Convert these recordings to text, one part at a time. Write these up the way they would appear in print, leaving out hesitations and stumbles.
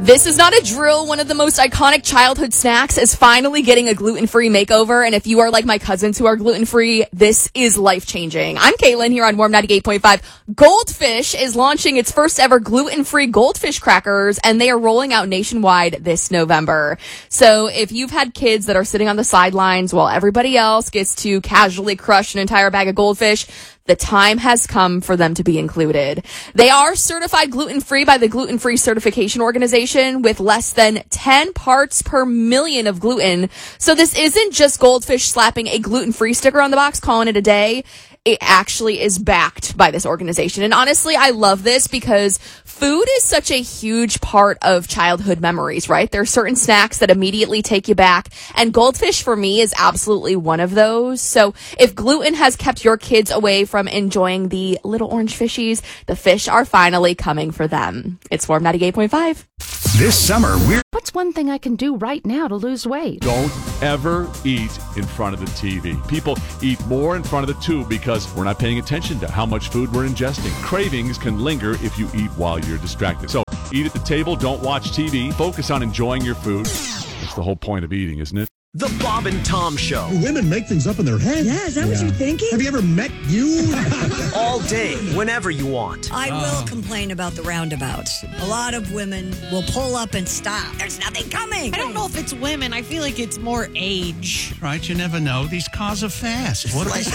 This is not a drill. One of the most iconic childhood snacks is finally getting a gluten-free makeover. And if you are like my cousins who are gluten-free, this is life-changing. I'm Caitlin here on Warm 98.5. Goldfish is launching its first ever gluten-free goldfish crackers, and they are rolling out nationwide this November. So if you've had kids that are sitting on the sidelines while everybody else gets to casually crush an entire bag of goldfish, the time has come for them to be included. They are certified gluten-free by the Gluten-Free Certification Organization with less than 10 parts per million of gluten. So this isn't just Goldfish slapping a gluten-free sticker on the box, calling it a day. It actually is backed by this organization. And honestly, I love this because food is such a huge part of childhood memories, right? There are certain snacks that immediately take you back, and Goldfish for me is absolutely one of those. So if gluten has kept your kids away from enjoying the little orange fishies, the fish are finally coming for them. It's Warm 98.5. This summer, What's one thing I can do right now to lose weight? Don't ever eat in front of the TV. People eat more in front of the tube because we're not paying attention to how much food we're ingesting. Cravings can linger if you eat while you're distracted. So eat at the table, don't watch TV, focus on enjoying your food. That's the whole point of eating, isn't it? The Bob and Tom Show. Women make things up in their head. Yeah, is that what you're thinking? Have you ever met you? All day, whenever you want. I will complain about the roundabouts. A lot of women will pull up and stop. There's nothing coming. I don't know if it's women. I feel like it's more age. Right, you never know. These cars are fast. What They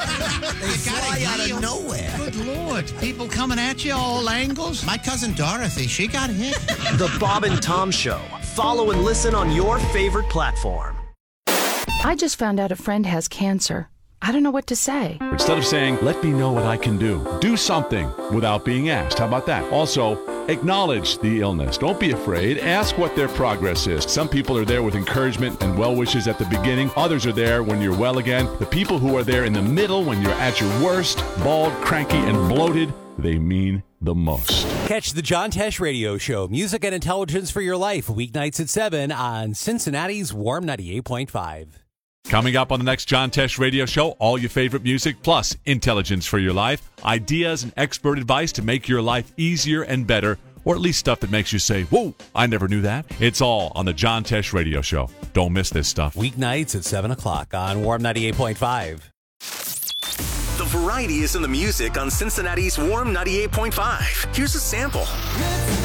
fly out of nowhere. Good Lord. People coming at you all angles. My cousin Dorothy, she got hit. The Bob and Tom Show. Follow and listen on your favorite platform. I just found out a friend has cancer. I don't know what to say. Instead of saying, let me know what I can do something without being asked. How about that? Also, acknowledge the illness. Don't be afraid. Ask what their progress is. Some people are there with encouragement and well wishes at the beginning. Others are there when you're well again. The people who are there in the middle when you're at your worst, bald, cranky, and bloated, they mean the most. Catch the John Tesh Radio Show, music and intelligence for your life, weeknights at 7 on Cincinnati's Warm 98.5. Coming up on the next John Tesh Radio Show, all your favorite music plus intelligence for your life, ideas and expert advice to make your life easier and better, or at least stuff that makes you say, whoa, I never knew that. It's all on the John Tesh Radio Show. Don't miss this stuff. Weeknights at 7 o'clock on Warm 98.5. The variety is in the music on Cincinnati's Warm 98.5. Here's a sample.